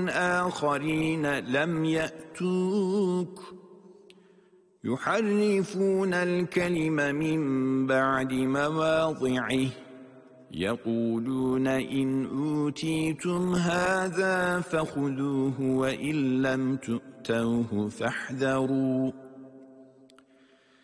آخرين لم يأتوك يحرفون الكلم من بعد مواضعه يقولون إن أوتيتم هذا فخذوه وإن لم تؤتوه فاحذروا